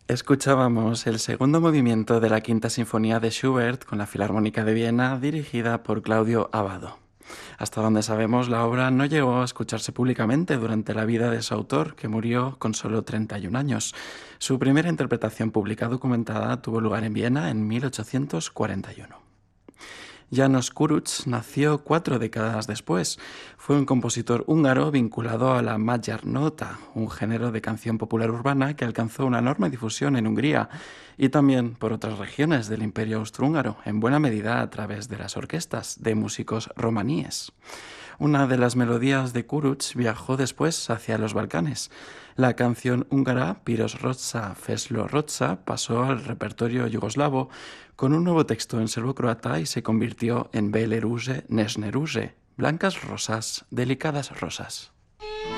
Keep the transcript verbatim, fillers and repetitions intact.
Escuchábamos el segundo movimiento de la Quinta Sinfonía de Schubert con la Filarmónica de Viena dirigida por Claudio Abbado. Hasta donde sabemos, la obra no llegó a escucharse públicamente durante la vida de su autor, que murió con solo treinta y un años. Su primera interpretación pública documentada tuvo lugar en Viena en mil ochocientos cuarenta y uno. János Kurucs nació cuatro décadas después. Fue un compositor húngaro vinculado a la Magyar Nota, un género de canción popular urbana que alcanzó una enorme difusión en Hungría y también por otras regiones del Imperio Austrohúngaro, en buena medida a través de las orquestas de músicos romaníes. Una de las melodías de Kurucs viajó después hacia los Balcanes. La canción húngara Piros Rotsa Feslo Rotsa pasó al repertorio yugoslavo con un nuevo texto en serbo-croata y se convirtió en Bele Ruže, Nežne ruže, blancas rosas, delicadas rosas.